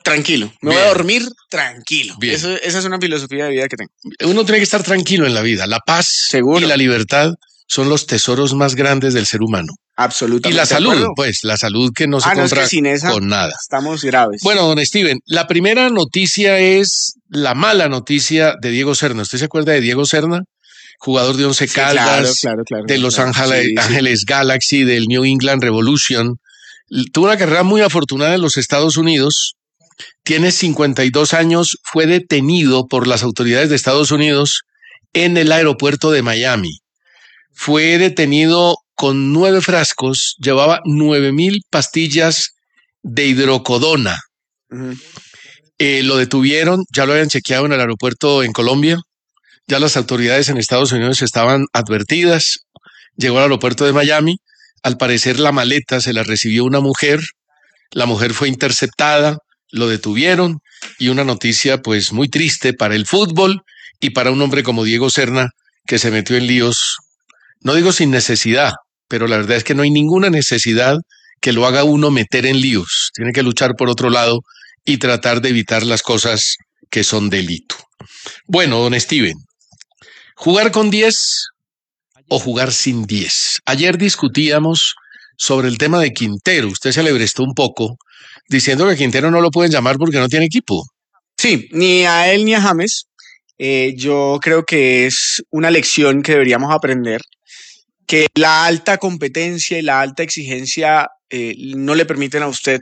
tranquilo. Me voy a dormir tranquilo. Esa es una filosofía de vida que tengo. Uno tiene que estar tranquilo en la vida. La paz Seguro. y la libertad son los tesoros más grandes del ser humano. Absolutamente. Y la salud, pues, la salud que no se compra es que sin esa con nada. Estamos graves. Bueno, don Steven, la primera noticia es la mala noticia de Diego Serna. ¿Usted se acuerda de Diego Serna? Jugador de Once Caldas, claro, de Los Ángeles Galaxy, del New England Revolution. Tuvo una carrera muy afortunada en los Estados Unidos. Tiene 52 años, fue detenido por las autoridades de Estados Unidos en el aeropuerto de Miami. Fue detenido con 9 frascos, llevaba 9,000 pastillas de hidrocodona. Lo detuvieron, ya lo habían chequeado en el aeropuerto en Colombia, ya las autoridades en Estados Unidos estaban advertidas, llegó al aeropuerto de Miami, al parecer la maleta se la recibió una mujer, la mujer fue interceptada, lo detuvieron y una noticia pues muy triste para el fútbol y para un hombre como Diego Serna que se metió en líos, no digo sin necesidad, pero la verdad es que no hay ninguna necesidad que lo haga uno meter en líos, tiene que luchar por otro lado y tratar de evitar las cosas que son delito. Bueno, don Steven, ¿jugar con 10 o jugar sin 10? Ayer discutíamos sobre el tema de Quintero, usted se alebrestó un poco diciendo que a Quintero no lo pueden llamar porque no tiene equipo. Sí, ni a él ni a James. Yo creo que es una lección que deberíamos aprender, que la alta competencia y la alta exigencia no le permiten a usted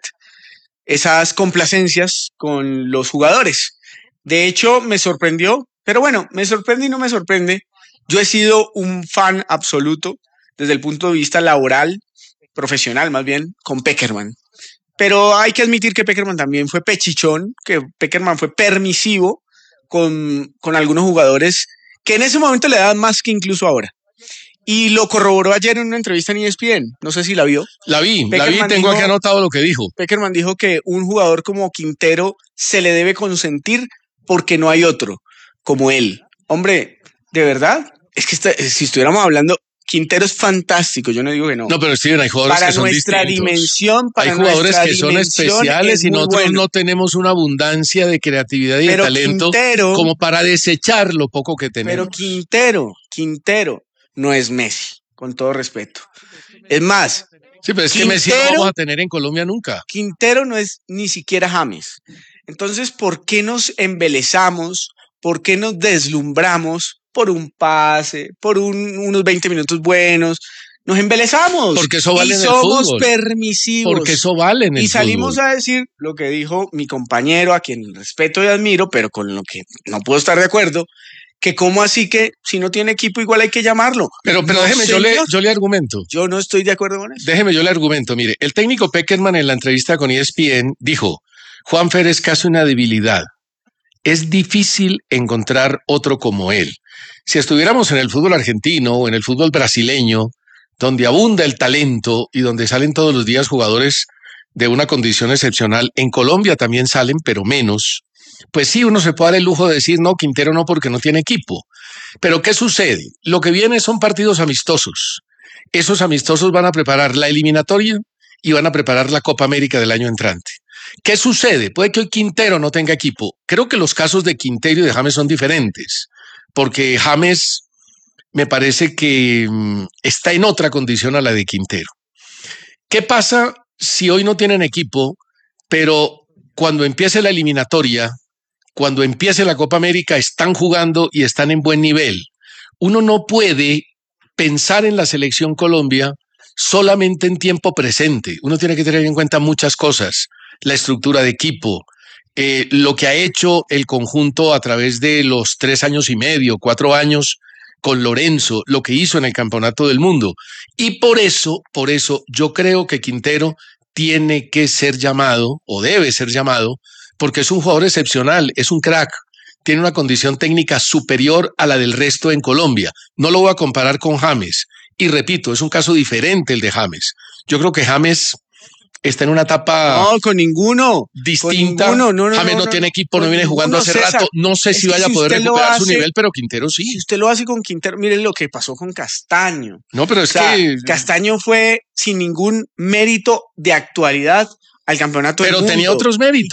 esas complacencias con los jugadores. De hecho, me sorprendió, pero bueno, me sorprende y no me sorprende. Yo he sido un fan absoluto desde el punto de vista laboral, profesional más bien, con Pekerman. Pero hay que admitir que Pekerman también fue pechichón, que Pekerman fue permisivo con algunos jugadores que en ese momento le daban más que incluso ahora. Y lo corroboró ayer en una entrevista en ESPN. No sé si la vio. La vi, tengo aquí anotado lo que dijo. Pekerman dijo que un jugador como Quintero se le debe consentir porque no hay otro como él. Hombre, ¿de verdad? Es que si estuviéramos hablando, Quintero es fantástico, yo no digo que no. No, pero Steven, hay jugadores que son distintos. Hay jugadores que son especiales y nosotros no tenemos una abundancia de creatividad y de talento como para desechar lo poco que tenemos. Pero Quintero no es Messi, con todo respeto. Es más, sí, pero es que Messi no vamos a tener en Colombia nunca. Quintero no es ni siquiera James. Entonces, ¿por qué nos embelezamos? ¿Por qué nos deslumbramos por un pase, por unos 20 minutos buenos? Nos embelezamos. Porque eso vale en el fútbol. Y somos permisivos. Porque eso vale en el fútbol. Y salimos a decir lo que dijo mi compañero, a quien respeto y admiro, pero con lo que no puedo estar de acuerdo, que cómo así que si no tiene equipo igual hay que llamarlo. Pero no, déjeme, yo le argumento. Yo no estoy de acuerdo con eso. Déjeme, yo le argumento. Mire, el técnico Pekerman en la entrevista con ESPN dijo, Juanfer es casi una debilidad. Es difícil encontrar otro como él. Si estuviéramos en el fútbol argentino o en el fútbol brasileño, donde abunda el talento y donde salen todos los días jugadores de una condición excepcional, en Colombia también salen, pero menos, pues sí, uno se puede dar el lujo de decir, no, Quintero no, porque no tiene equipo. Pero ¿qué sucede? Lo que viene son partidos amistosos. Esos amistosos van a preparar la eliminatoria y van a preparar la Copa América del año entrante. ¿Qué sucede? Puede que hoy Quintero no tenga equipo. Creo que los casos de Quintero y de James son diferentes, porque James me parece que está en otra condición a la de Quintero. ¿Qué pasa si hoy no tienen equipo, pero cuando empiece la eliminatoria, cuando empiece la Copa América, están jugando y están en buen nivel? Uno no puede pensar en la selección Colombia solamente en tiempo presente. Uno tiene que tener en cuenta muchas cosas. La estructura de equipo, lo que ha hecho el conjunto a través de los 3 años y medio, 4 años con Lorenzo, lo que hizo en el Campeonato del Mundo. Y por eso yo creo que Quintero tiene que ser llamado, o debe ser llamado, porque es un jugador excepcional, es un crack, tiene una condición técnica superior a la del resto en Colombia. No lo voy a comparar con James. Y repito, es un caso diferente el de James. Yo creo que James está en una etapa no, con ninguno distinta. Con ninguno. James no tiene equipo, no viene jugando hace rato. No sé si vaya a poder recuperar su nivel, pero Quintero sí. Si usted lo hace con Quintero, miren lo que pasó con Castaño. No, pero es que Castaño fue sin ningún mérito de actualidad al campeonato del mundo. Pero tenía otros méritos.